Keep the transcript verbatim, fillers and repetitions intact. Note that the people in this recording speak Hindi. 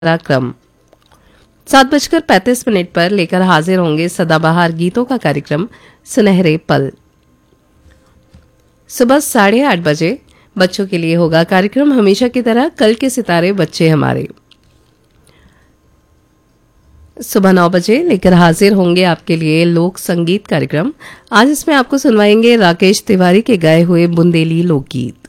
क्रम सात बजकर पैंतीस मिनट पर लेकर हाजिर होंगे सदाबहार गीतों का कार्यक्रम सुनहरे पल। सुबह साढ़े आठ बजे बच्चों के लिए होगा कार्यक्रम हमेशा की तरह कल के सितारे बच्चे हमारे। सुबह नौ बजे लेकर हाजिर होंगे आपके लिए लोक संगीत कार्यक्रम। आज इसमें आपको सुनवाएंगे राकेश तिवारी के गाए हुए बुंदेली लोकगीत।